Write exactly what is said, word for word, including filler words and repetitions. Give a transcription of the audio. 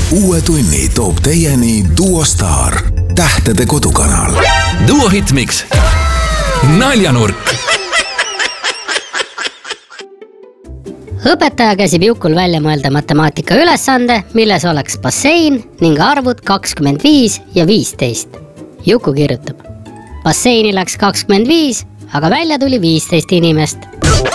uue tunni toob teieni Duo Star, tähtede kodukanal. Duo Hitmix. Naljanurk. Õpetaja käsib Jukul välja mõelda matemaatika ülesande, milles oleks bassein ning arvud kakskümmend viis ja viisteist. Juku kirjutab. Basseini läks kakskümmend viis, aga välja tuli viisteist inimest.